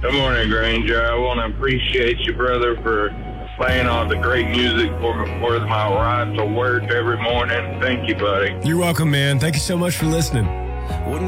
Good morning, Granger. I want to appreciate you, brother, for playing all the great music for my ride to work every morning. Thank you, buddy. You're welcome, man. Thank you so much for listening.